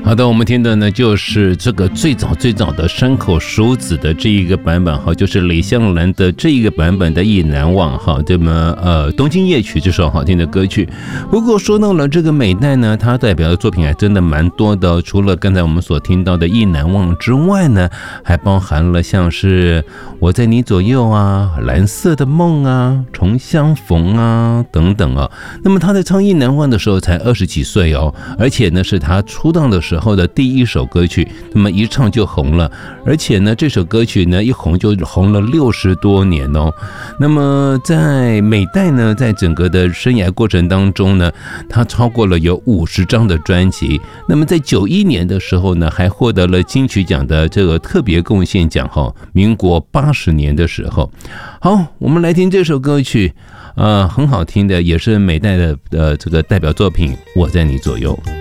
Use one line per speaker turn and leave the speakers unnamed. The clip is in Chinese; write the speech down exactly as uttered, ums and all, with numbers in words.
好的，我们听的呢就是这个最早最早的山口淑子的这一个版本哈，就是李香兰的这一个版本的《意难忘》哈，这么呃《东京夜曲》这首好听的歌曲。不过说到了这个美代呢，它代表的作品还真的蛮多的，除了刚才我们所听到的《意难忘》之外呢，还包含了像是《我在你左右》啊、《蓝色的梦》啊、《重相逢》啊等等啊。那么他在唱《意难忘》的时候才二十几岁哦，而且呢是他出道的时候时候的第一首歌曲，那么一唱就红了，而且呢，这首歌曲呢一红就红了六十多年哦。那么在美代呢，在整个的生涯过程当中呢，他超过了有五十张的专辑。那么在九一年的时候呢，还获得了金曲奖的这个特别贡献奖哈。民国八十年的时候，好，我们来听这首歌曲，呃，很好听的，也是美代的呃这个代表作品《我在你左右》。